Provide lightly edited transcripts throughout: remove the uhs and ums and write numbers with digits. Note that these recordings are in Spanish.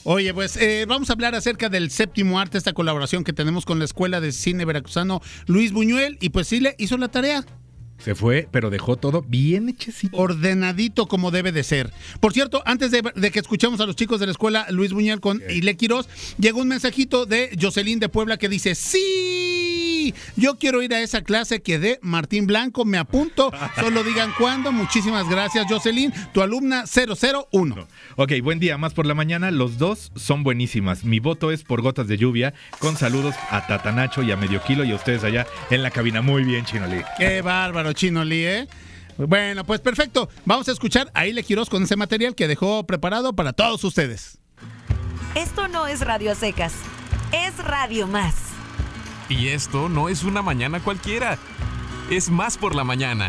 Oye, pues vamos a hablar acerca del Séptimo Arte, esta colaboración que tenemos con la Escuela de Cine Veracruzano Luis Buñuel, y pues sí le hizo la tarea. Se fue, pero dejó todo bien hechecito. Ordenadito como debe de ser. Por cierto, antes de que escuchemos a los chicos de la Escuela Luis Buñuel con Ile Quirós, llegó un mensajito de Jocelyn de Puebla que dice: ¡sí! Yo quiero ir a esa clase que dé Martín Blanco, me apunto, solo digan cuándo. Muchísimas gracias, Jocelyn, tu alumna 001. Ok, buen día, más por la mañana, los dos son buenísimas. Mi voto es por Gotas de Lluvia, con saludos a Tatanacho y a Medio Kilo y a ustedes allá en la cabina. Muy bien, Chinolí. Qué bárbaro, Chinolí, ¿eh? Bueno, pues perfecto. Vamos a escuchar a Ile Quirós con ese material que dejó preparado para todos ustedes. Esto no es Radio a Secas, es Radio Más. Y esto no es una mañana cualquiera, es Más por la mañana.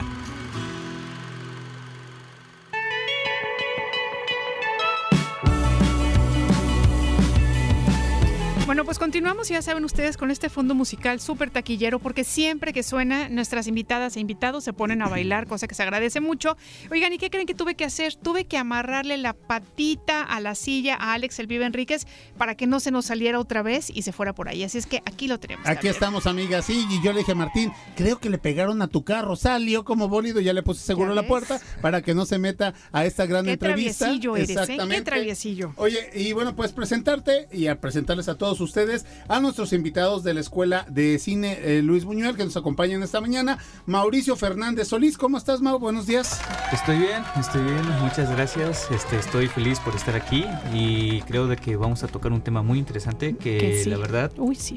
Bueno, pues continuamos, ya saben ustedes, con este fondo musical súper taquillero, porque siempre que suena, nuestras invitadas e invitados se ponen a bailar, cosa que se agradece mucho. Oigan, ¿y qué creen que tuve que hacer? Tuve que amarrarle la patita a la silla a Alex El Vive Enríquez para que no se nos saliera otra vez y se fuera por ahí. Así es que aquí lo tenemos. Aquí estamos, amigas. Sí, y yo le dije a Martín, creo que le pegaron a tu carro. Salió como bólido, ya le puse seguro la puerta para que no se meta a esta gran entrevista. Qué traviesillo eres, ¿eh? Qué traviesillo. Oye, y bueno, pues presentarte y a presentarles a todos ustedes a nuestros invitados de la Escuela de Cine Luis Buñuel que nos acompañan esta mañana. Mauricio Fernández Solís, ¿cómo estás, Mau? Buenos días. Estoy bien, muchas gracias. Estoy feliz por estar aquí y creo de que vamos a tocar un tema muy interesante que sí. La verdad,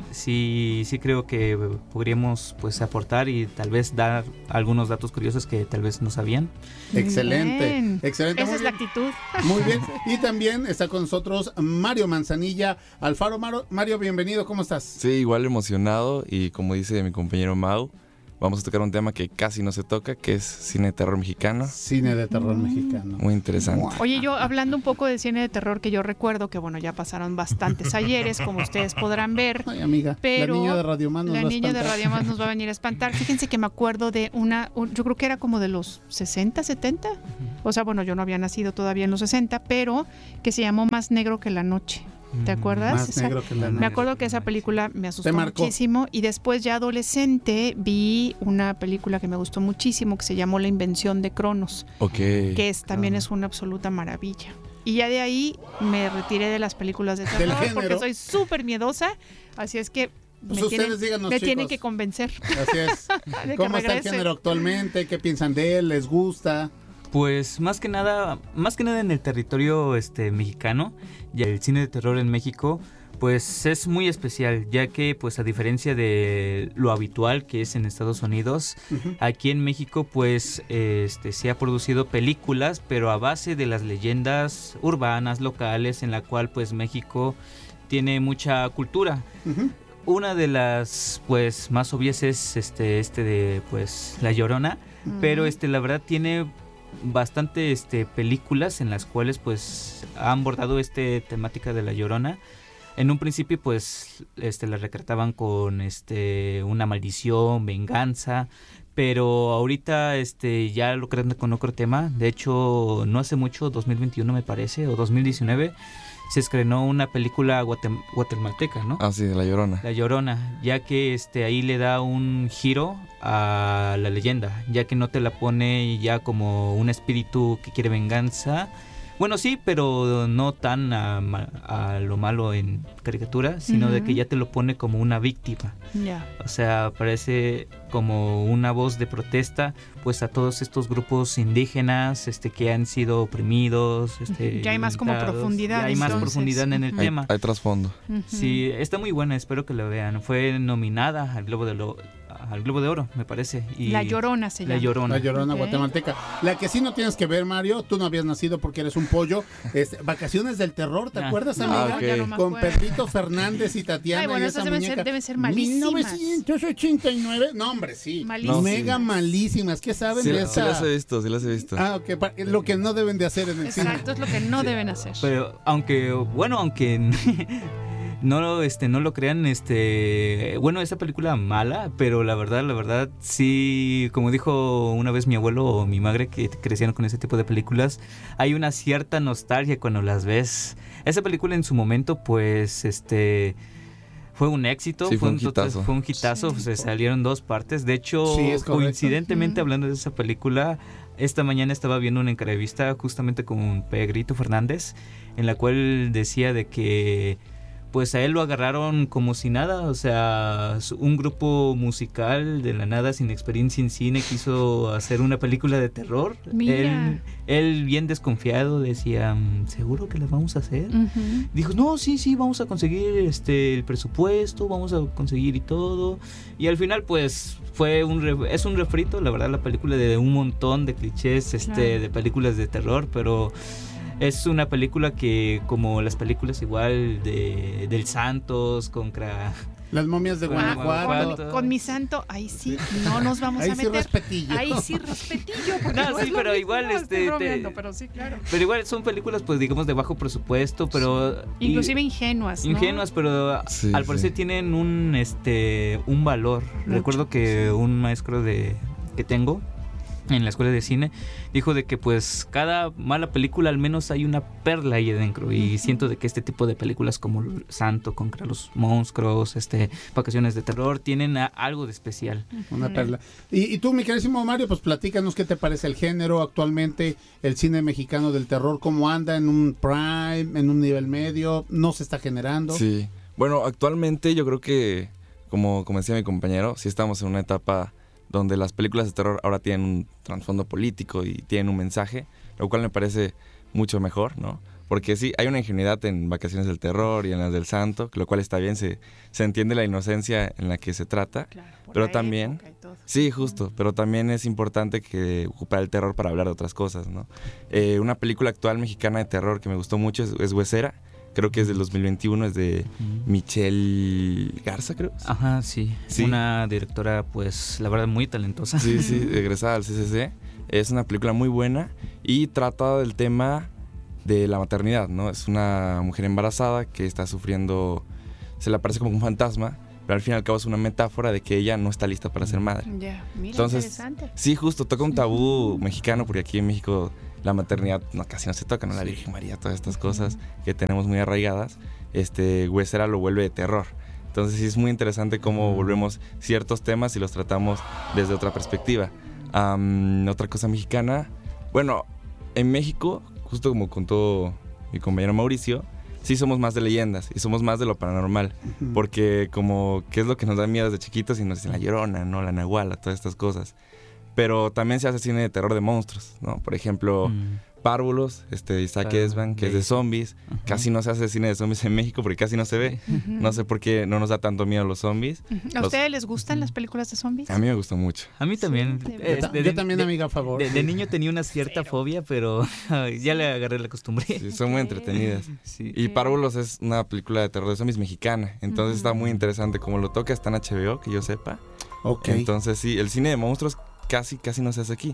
sí creo que podríamos pues aportar y tal vez dar algunos datos curiosos que tal vez no sabían. Excelente. Esa es la actitud. Muy bien. Y también está con nosotros Mario Manzanilla Alfaro. Mario, bienvenido, ¿cómo estás? Sí, igual emocionado y como dice mi compañero Mau, vamos a tocar un tema que casi no se toca, que es cine de terror mexicano. Cine de terror mexicano. Muy interesante. Oye, yo hablando un poco de cine de terror, que yo recuerdo que bueno, ya pasaron bastantes ayeres, como ustedes podrán ver. Ay, amiga, pero la niña de Radio Más nos va a venir a espantar. Fíjense que me acuerdo de yo creo que era como de los 60, 70. O sea, bueno, yo no había nacido todavía en los 60, pero que se llamó Más negro que la noche. ¿Te acuerdas? Más negro que la noche. Me acuerdo que esa película me asustó muchísimo y después ya adolescente vi una película que me gustó muchísimo que se llamó La Invención de Cronos, que también es una absoluta maravilla. Y ya de ahí me retiré de las películas de terror porque soy súper miedosa, así es que me tienen que convencer. Así es. ¿Cómo está el género actualmente? ¿Qué piensan de él? ¿Les gusta? Pues más que nada en el territorio mexicano, y el cine de terror en México pues es muy especial, ya que pues a diferencia de lo habitual que es en Estados Unidos, aquí en México pues se ha producido películas, pero a base de las leyendas urbanas locales, en la cual pues México tiene mucha cultura. Una de las pues más obvias es de pues La Llorona, pero la verdad tiene bastante películas en las cuales pues han abordado temática de La Llorona. En un principio pues la retrataban con una maldición, venganza, pero ahorita ya lo crean con otro tema. De hecho, no hace mucho, 2021 me parece, o 2019, se estrenó una película guatemalteca, ¿no? Ah, sí, de La Llorona. La Llorona, ya que ahí le da un giro a la leyenda, ya que no te la pone ya como un espíritu que quiere venganza. Bueno, sí, pero no tan a lo malo en caricatura, sino de que ya te lo pone como una víctima. O sea, parece como una voz de protesta pues a todos estos grupos indígenas que han sido oprimidos. Ya hay más como profundidad. Ya hay más profundidad en el tema. Hay trasfondo. Sí, está muy buena, espero que la vean. Fue nominada al Globo de Oro, me parece. Y La Llorona se llama. La Llorona guatemalteca. La que sí no tienes que ver, Mario, tú no habías nacido porque eres un pollo. Vacaciones del Terror, ¿te acuerdas, amiga? Ya no me con Pedrito Fernández y Tatiana. Ay, bueno, y esa deben ser malísimas. 1989. No, hombre, sí. Malísimas. Mega malísimas. ¿Qué saben de esa? Sí las he visto. Ah, ok. Lo que no deben de hacer en el cine. Exacto, es lo que no deben hacer. Pero aunque no lo crean, bueno, esa película mala, pero la verdad, sí, como dijo una vez mi abuelo o mi madre que crecieron con ese tipo de películas, hay una cierta nostalgia cuando las ves. Esa película en su momento, pues, fue un éxito, sí, fue un hitazo. Fue un hitazo, Sí. se salieron 2 partes. De hecho, Sí, es correcto. coincidentemente hablando de esa película, esta mañana estaba viendo una entrevista justamente con Pedrito Fernández, en la cual decía de que pues a él lo agarraron como si nada, o sea, un grupo musical de la nada, sin experiencia en cine, quiso hacer una película de terror. Mira. Él bien desconfiado decía, ¿seguro que la vamos a hacer? Ujú. Dijo, no, sí, vamos a conseguir el presupuesto, vamos a conseguir y todo. Y al final, pues, es un refrito, la verdad, la película de un montón de clichés, Claro. de películas de terror, pero es una película que, como las películas igual del Santos contra... Las momias de Guanajuato. Con mi santo, ahí sí, no nos vamos Ahí a sí meter. respetillo. Ahí sí respetillo. Porque No, no sí, es lo pero mismo, igual, no, estoy bromeando, pero sí, claro. Pero igual son películas, pues, digamos, de bajo presupuesto, pero... Inclusive ingenuas, ¿no? Ingenuas, pero Sí, al parecer sí. tienen un valor. Mucho, Recuerdo que un maestro que tengo en la escuela de cine dijo de que pues cada mala película al menos hay una perla ahí adentro, y siento de que este tipo de películas como Santo contra los monstruos, Vacaciones de terror, tienen algo de especial. Una perla. Y tú, mi queridísimo Mario, pues platícanos qué te parece el género actualmente, el cine mexicano del terror, cómo anda en un prime, en un nivel medio, no se está generando. Sí. Bueno, actualmente yo creo que, como decía mi compañero, sí estamos en una etapa donde las películas de terror ahora tienen un trasfondo político y tienen un mensaje, lo cual me parece mucho mejor, ¿no? Porque sí, hay una ingenuidad en Vacaciones del Terror y en las del Santo, lo cual está bien, se entiende la inocencia en la que se trata, Claro, por pero la también... época y todo. Sí, justo, pero también es importante que ocupar el terror para hablar de otras cosas, ¿no? Una película actual mexicana de terror que me gustó mucho es Huesera, creo que es del 2021, es de Michelle Garza, creo. Ajá, sí. Sí. Una directora, pues, la verdad, muy talentosa. Sí, egresada al CCC. Es una película muy buena y trata del tema de la maternidad, ¿no? Es una mujer embarazada que está sufriendo, se le aparece como un fantasma, pero al fin y al cabo es una metáfora de que ella no está lista para ser madre. Ya, mira, Entonces, interesante. sí, justo, toca un tabú mexicano, porque aquí en México la maternidad casi no se toca, ¿no? La Virgen María, todas estas cosas que tenemos muy arraigadas. Huesera lo vuelve de terror. Entonces sí es muy interesante cómo volvemos ciertos temas y los tratamos desde otra perspectiva. Otra cosa mexicana, bueno, en México, justo como contó mi compañero Mauricio, sí somos más de leyendas y somos más de lo paranormal, porque como qué es lo que nos da miedo desde chiquitos y nos dicen la Llorona, ¿no? La Nahuala, todas estas cosas. Pero también se hace cine de terror de monstruos, ¿no? Por ejemplo, Párvulos, Isaac Esban, que es de zombies. Ajá. Casi no se hace cine de zombies en México porque casi no se ve. No sé por qué no nos da tanto miedo los zombies. ¿A ustedes les gustan las películas de zombies? A mí me gustó mucho. A mí también. Sí, Yo también, amiga, a favor. De niño tenía una cierta fobia, pero ya le agarré la costumbre. Sí, son muy entretenidas. Sí. Y Párvulos es una película de terror de zombies mexicana. Entonces está muy interesante. Como lo toca, está en HBO, que yo sepa. Ok. Entonces sí, el cine de monstruos casi no se hace aquí.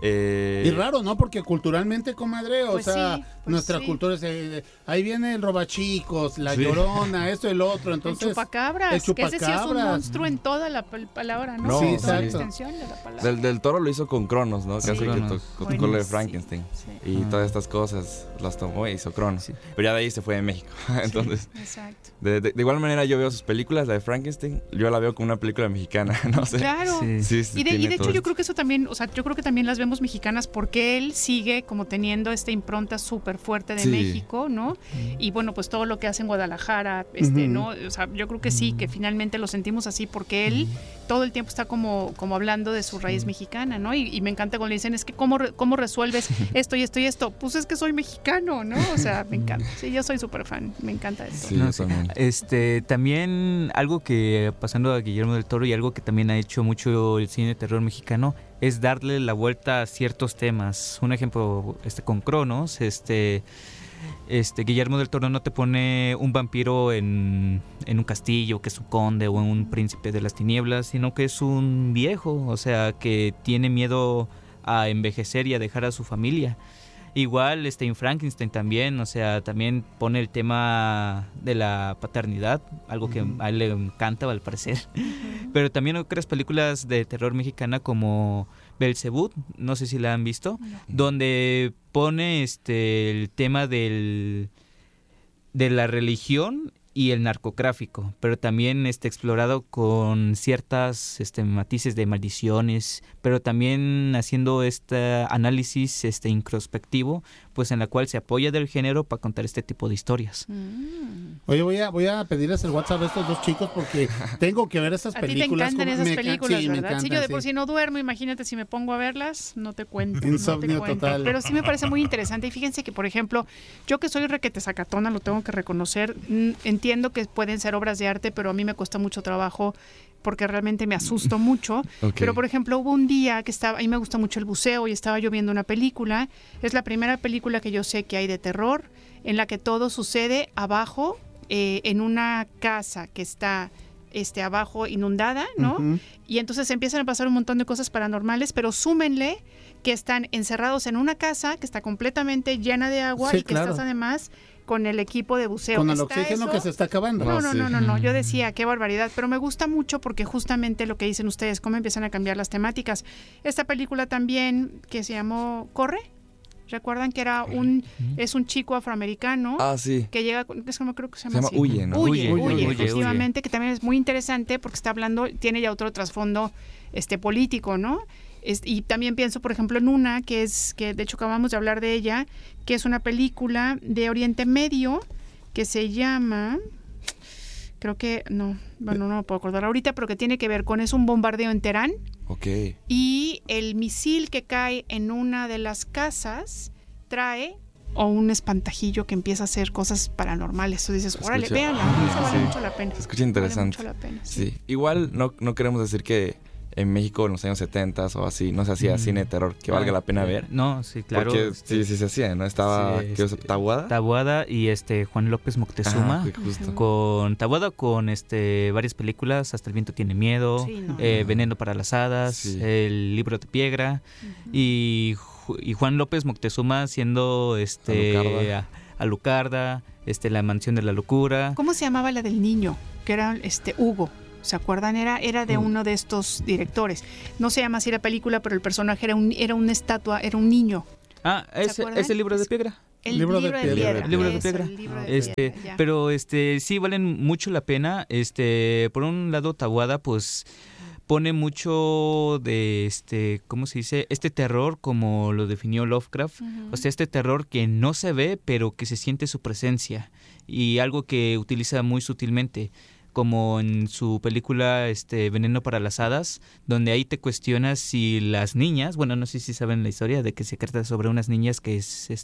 Y raro, ¿no? Porque culturalmente, comadre, o Pues sea, sí, pues nuestra sí. cultura es... ahí viene el robachicos, la Sí. Llorona, esto, el otro, entonces... El chupacabras, el que ese sí es un chupacabras. monstruo en toda la palabra, ¿no? No, Sí, En toda la exacto. extensión de la palabra. Del Toro lo hizo con Cronos, ¿no? Sí. Casi que Cronos. tocó lo de Buenísimo. Frankenstein. Sí. Y todas estas cosas las tomó e hizo Cronos. Sí. Pero ya de ahí se fue de México. Entonces, Exacto. de igual manera yo veo sus películas, la de Frankenstein, yo la veo como una película mexicana, no sé. Claro. Sí. Sí, Y de tiene hecho todo yo esto. creo que eso también, o sea, yo creo que también las vemos mexicanas porque él sigue como teniendo esta impronta súper fuerte de Sí. México, ¿no? Y bueno, pues todo lo que hace en Guadalajara, ¿no? O sea, yo creo que sí, que finalmente lo sentimos así porque él todo el tiempo está como hablando de su raíz mexicana, ¿no? Y me encanta cuando le dicen, es que ¿cómo resuelves esto y esto y esto? Pues es que soy mexicano, ¿no? O sea, me encanta. Sí, yo soy súper fan, me encanta eso. Sí, No, yo sí. también. También algo que, pasando a Guillermo del Toro, y algo que también ha hecho mucho el cine de terror mexicano, es darle la vuelta a ciertos temas. Un ejemplo, con Cronos, Guillermo del Toro no te pone un vampiro en un castillo, que es un conde o un príncipe de las tinieblas, sino que es un viejo, o sea, que tiene miedo a envejecer y a dejar a su familia. Igual en Frankenstein también, o sea, también pone el tema de la paternidad, algo que a él le encanta al parecer. Pero también otras películas de terror mexicana como Belzebú, no sé si la han visto, donde pone el tema de la religión y el narcotráfico, pero también explorado con ciertas matices de maldiciones, pero también haciendo este análisis introspectivo, pues en la cual se apoya del género para contar este tipo de historias. Oye, voy a pedirles el WhatsApp a estos dos chicos porque tengo que ver esas películas. A ti te encantan esas películas, sí, ¿verdad? Sí, yo de por sí no duermo, imagínate si me pongo a verlas, no te cuento. Insomnio total. Pero sí me parece muy interesante y fíjense que, por ejemplo, yo que soy requete sacatona, lo tengo que reconocer, entiendo que pueden ser obras de arte, pero a mí me cuesta mucho trabajo porque realmente me asusto mucho. Okay. Pero, por ejemplo, hubo un día que a mí me gusta mucho el buceo y estaba yo viendo una película. Es la primera película que yo sé que hay de terror, en la que todo sucede abajo, en una casa que está abajo inundada, ¿no? Uh-huh. Y entonces empiezan a pasar un montón de cosas paranormales, pero súmenle que están encerrados en una casa que está completamente llena de agua y que estás además con el equipo de buceo. Con el oxígeno que se está acabando. No. Yo decía, qué barbaridad. Pero me gusta mucho porque justamente lo que dicen ustedes, cómo empiezan a cambiar las temáticas. Esta película también, que se llamó Corre. ¿Recuerdan que es un chico afroamericano? Sí. Que llega, creo que se llama así. Huye, ¿no? Huye, efectivamente, que también es muy interesante porque está hablando, tiene ya otro trasfondo político, ¿no? Y también pienso, por ejemplo, en una que de hecho acabamos de hablar de ella, que es una película de Oriente Medio que se llama, creo que, no me puedo acordar ahorita, pero que tiene que ver con, es un bombardeo en Teherán. Okay. Y el misil que cae en una de las casas trae un espantajillo que empieza a hacer cosas paranormales. Tú dices, órale, véanla, se vale mucho la pena. Se escucha interesante. Vale mucho la pena, sí. Igual no queremos decir que en México en los años 70 o así no se hacía cine de terror que valga la pena ver. No, sí, claro. Porque sí se hacía, ¿no? Estaba Taboada. Taboada y Juan López Moctezuma. Con Taboada, con varias películas, Hasta el viento tiene miedo, Veneno para las hadas, El libro de piedra, y Juan López Moctezuma haciendo Alucarda, La mansión de la locura. ¿Cómo se llamaba la del niño? Que era Hugo. ¿Se acuerdan? Era de uno de estos directores. No se llama así la película, pero el personaje era una estatua, era un niño. ¿Es el libro de piedra? El libro de piedra. El libro de piedra. Pero sí valen mucho la pena. Por un lado, Taboada, pues pone mucho de ¿cómo se dice? Este terror como lo definió Lovecraft. Uh-huh. O sea, este terror que no se ve, pero que se siente su presencia. Y algo que utiliza muy sutilmente, como en su película Veneno para las hadas, donde ahí te cuestionas si las niñas, bueno, no sé si saben la historia de que se trata sobre unas niñas que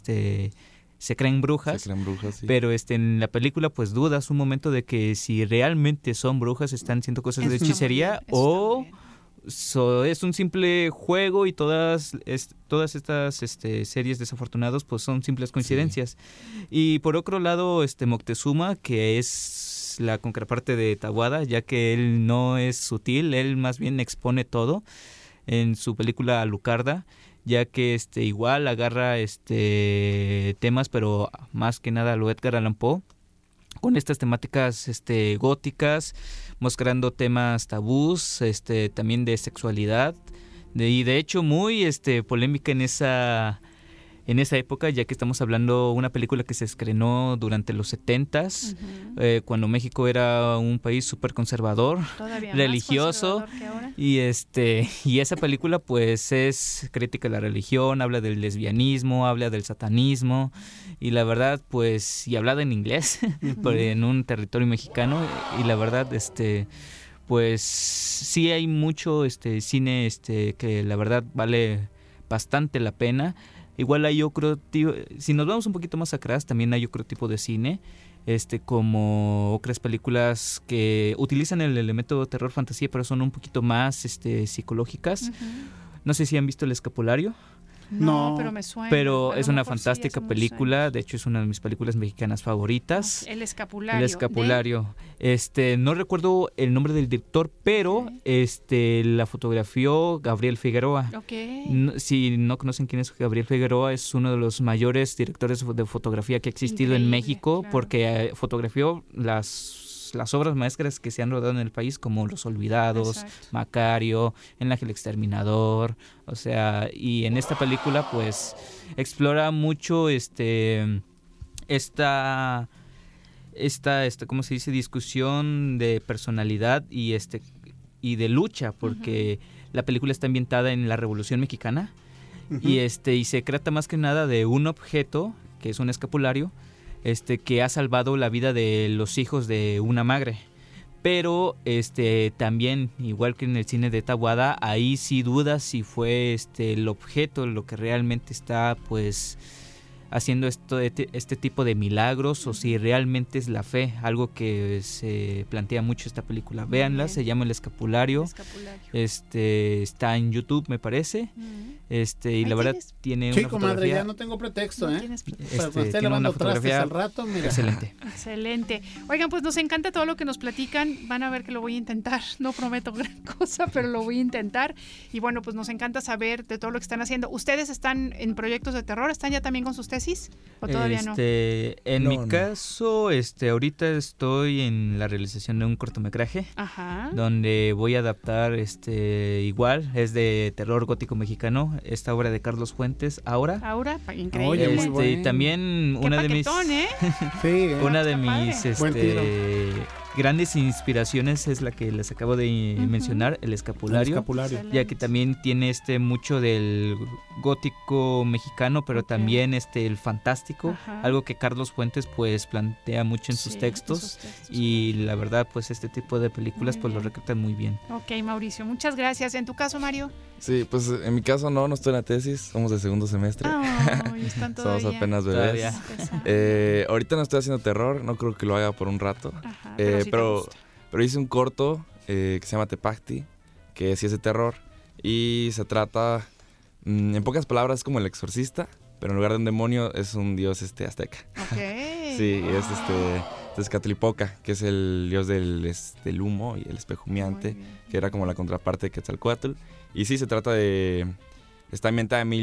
se creen brujas. Se creen brujas, sí. Pero en la película pues dudas un momento de que si realmente son brujas, están haciendo cosas de hechicería o es un simple juego y todas estas series desafortunados pues son simples coincidencias. Sí. Y por otro lado, Moctezuma, que es la contraparte de Taboada, ya que él no es sutil, él más bien expone todo en su película Alucarda, ya que igual agarra temas, pero más que nada lo Edgar Allan Poe, con estas temáticas góticas, mostrando temas tabús, también de sexualidad, y de hecho muy polémica en esa época, ya que estamos hablando de una película que se estrenó durante los 70s, uh-huh. Cuando México era un país súper conservador, religioso, más conservador y esa película pues es crítica a la religión, habla del lesbianismo, habla del satanismo, y la verdad pues, y hablada en inglés, uh-huh. en un territorio mexicano, y la verdad pues sí hay mucho cine que la verdad vale bastante la pena. Igual hay otro tipo, si nos vamos un poquito más atrás, también hay otro tipo de cine, como otras películas que utilizan el elemento de terror fantasía, pero son un poquito más psicológicas. Uh-huh. No sé si han visto El Escapulario. No, pero me suena. Pero es una fantástica película, de hecho es una de mis películas mexicanas favoritas. El Escapulario. El Escapulario. No recuerdo el nombre del director, pero la fotografió Gabriel Figueroa. Si no conocen quién es Gabriel Figueroa, es uno de los mayores directores de fotografía que ha existido en México, claro. Porque fotografió las obras maestras que se han rodado en el país, como Los Olvidados, exacto. Macario, El Ángel Exterminador, o sea, y en esta película pues explora mucho esta ¿cómo se dice? Discusión de personalidad y de lucha, porque la película está ambientada en la Revolución Mexicana y se trata más que nada de un objeto que es un escapulario que ha salvado la vida de los hijos de una madre. Pero también, igual que en el cine de Taboada, ahí sí dudas si fue el objeto lo que realmente está pues haciendo este tipo de milagros o si realmente es la fe, algo que se plantea mucho esta película. Véanla, se llama El Escapulario. Está en YouTube, me parece. Y la verdad tiene una fotografía. Madre, ya no tengo pretexto, tiene una fotografía al rato, mira. Excelente. Oigan, pues nos encanta todo lo que nos platican. Van a ver que lo voy a intentar. No prometo gran cosa, pero lo voy a intentar. Y bueno, pues nos encanta saber de todo lo que están haciendo. ¿Ustedes están en proyectos de terror? ¿Están ya también con sus tesis? ¿O todavía no? En mi caso, ahorita estoy en la realización de un cortometraje. Ajá. Donde voy a adaptar igual, es de terror gótico mexicano, esta obra de Carlos Fuentes, Aura, increíble. Oye, muy bueno. Y también una de mis una de mis grandes inspiraciones es la que les acabo de mencionar, El Escapulario. Ya que también tiene mucho del gótico mexicano, pero también el fantástico, algo que Carlos Fuentes pues plantea mucho en sus textos y la verdad pues este tipo de películas pues lo retratan muy bien. Ok, Mauricio, muchas gracias. ¿En tu caso, Mario? Sí, pues en mi caso no estoy en la tesis, somos de segundo semestre. Están todavía. Somos apenas bebés. Ahorita no estoy haciendo terror, no creo que lo haga por un rato. Pero hice un corto que se llama Tepacti, que sí es de terror y se trata, en pocas palabras, es como El Exorcista, pero en lugar de un demonio es un dios azteca. Sí, es Tezcatlipoca, que es el dios del humo y el espejo humeante, que era como la contraparte de Quetzalcóatl. Y sí, se trata está ambientada en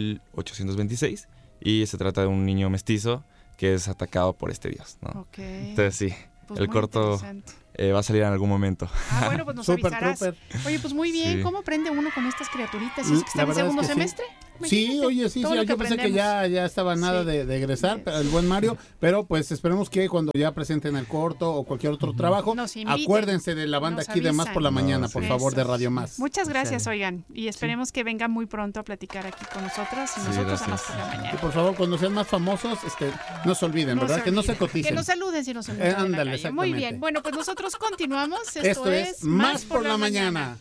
1826 y se trata de un niño mestizo que es atacado por este dios, ¿no? Entonces sí, pues el corto va a salir en algún momento. Bueno, pues nos avisarás. Oye, pues muy bien, ¿cómo aprende uno con estas criaturitas? ¿Es que está en segundo semestre? Sí, oye, sí, yo pensé que ya estaba nada de egresar, el buen Mario, pero pues esperemos que cuando ya presenten el corto o cualquier otro trabajo, acuérdense de la banda aquí de Más por la Mañana, por favor, de Radio Más. Muchas gracias, oigan, y esperemos que vengan muy pronto a platicar aquí con nosotros y nosotros a Más por la Mañana. Y por favor, cuando sean más famosos, no se olviden, ¿verdad? Que no se coticen. Que nos saluden si nos saludan. Ándale, exactamente. Muy bien, bueno, pues nosotros continuamos. Esto es Más por la Mañana.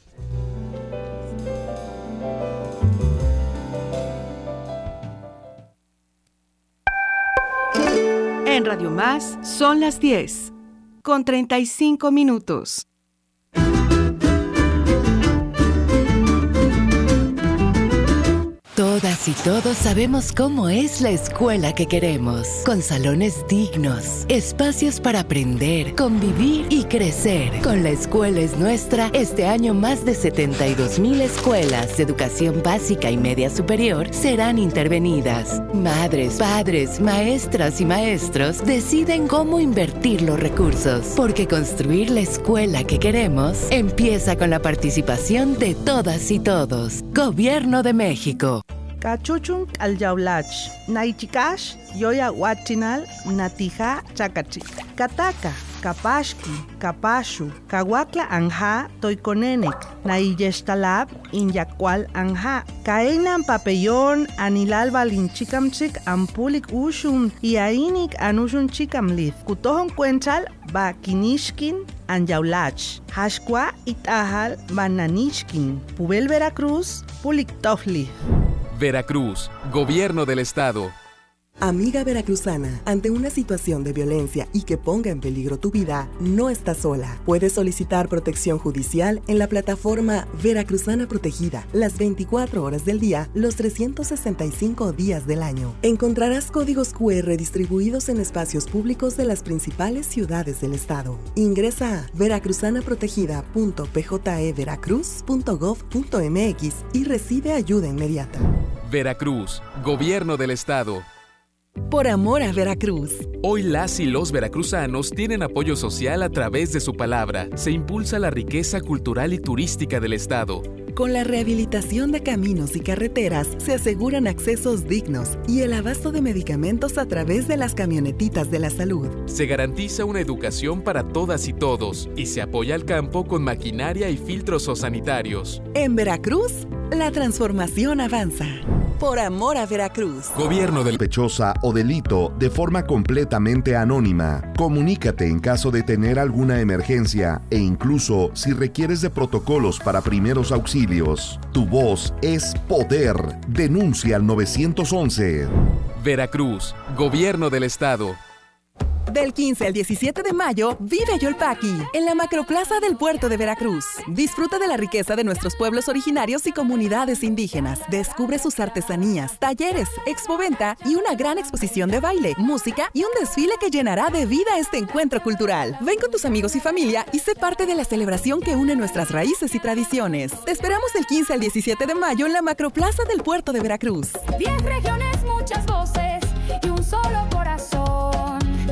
En Radio Más son las 10:35. Todas y todos sabemos cómo es la escuela que queremos, con salones dignos, espacios para aprender, convivir y crecer. Con La Escuela es Nuestra, este año más de 72,000 escuelas de educación básica y media superior serán intervenidas. Madres, padres, maestras y maestros deciden cómo invertir los recursos, porque construir la escuela que queremos empieza con la participación de todas y todos. Gobierno de México. Cachuchun alyaulach, naichikash, yoya huachinal, natija chacachi. Kataka, kapashki, kapashu, kawakla anja, toiconenek, naiyestalab, inyacual anja. Kaenan papellón, anilal balinchikamchik, ampulik ushun, y ainik anushun chikamlith. Kutohon cuenchal, ba kinishkin, anyaulach. Hashkwa itahal, bananishkin. Pubel Veracruz, pulik tofli. Veracruz, Gobierno del Estado. Amiga veracruzana, ante una situación de violencia y que ponga en peligro tu vida, no estás sola. Puedes solicitar protección judicial en la plataforma Veracruzana Protegida, las 24 horas del día, los 365 días del año. Encontrarás códigos QR distribuidos en espacios públicos de las principales ciudades del estado. Ingresa a veracruzanaprotegida.pjeveracruz.gov.mx y recibe ayuda inmediata. Veracruz, Gobierno del Estado. Por amor a Veracruz. Hoy las y los veracruzanos tienen apoyo social a través de su palabra. Se impulsa la riqueza cultural y turística del estado. Con la rehabilitación de caminos y carreteras, se aseguran accesos dignos y el abasto de medicamentos a través de las camionetitas de la salud. Se garantiza una educación para todas y todos y se apoya al campo con maquinaria y filtros sanitarios. En Veracruz, la transformación avanza. Por amor a Veracruz. Gobierno del sospechosa o delito de forma completamente anónima. Comunícate en caso de tener alguna emergencia e incluso si requieres de protocolos para primeros auxilios. Tu voz es poder. Denuncia al 911. Veracruz, Gobierno del Estado. Del 15 al 17 de mayo, vive Yolpaqui, en la Macroplaza del Puerto de Veracruz. Disfruta de la riqueza de nuestros pueblos originarios y comunidades indígenas. Descubre sus artesanías, talleres, expoventa y una gran exposición de baile, música y un desfile que llenará de vida este encuentro cultural. Ven con tus amigos y familia y sé parte de la celebración que une nuestras raíces y tradiciones. Te esperamos del 15 al 17 de mayo en la Macroplaza del Puerto de Veracruz. 10 regiones, muchas voces y un solo corazón.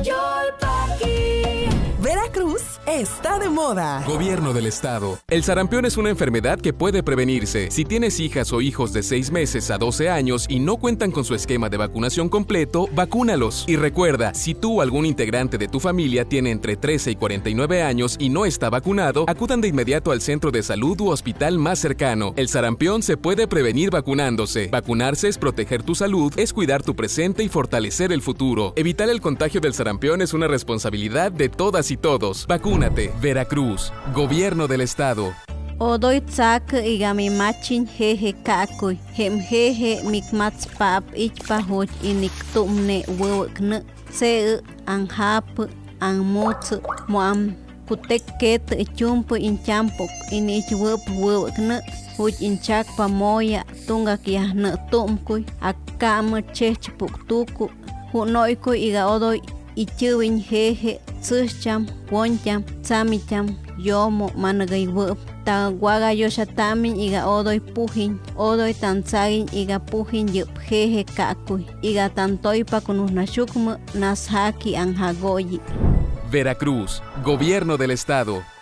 Yolpaqui. Veracruz está de moda. Gobierno del Estado. El sarampión es una enfermedad que puede prevenirse. Si tienes hijas o hijos de 6 meses a 12 años y no cuentan con su esquema de vacunación completo, vacúnalos. Y recuerda, si tú o algún integrante de tu familia tiene entre 13 y 49 años y no está vacunado, acudan de inmediato al centro de salud u hospital más cercano. El sarampión se puede prevenir vacunándose. Vacunarse es proteger tu salud, es cuidar tu presente y fortalecer el futuro. Evitar el contagio del sarampión es una responsabilidad de todas y todos. Vacúnate. Veracruz, Gobierno del Estado. Odoy tsak igami machin jeje kakuy. Hem jeje mikmats pap ichpahoch inik tumne wewkne. Se anhap anmots moam kutek ket chumpo inchampok inich wewkne. Huch inchak pamoya tungak yahne tumkuy. Akam chechpuk tuku. Hunoykuy iga odoy ichuwin jeje tsucham, woncham, tsamicham, yomo, managay wup. Tawaga yoshatamin iga odoy pujin, odoy tanzagin iga pujin yup jeje kakuy. Iga tantoy pakunusnashukma nashaki anhagoyi. Veracruz, Gobierno del Estado.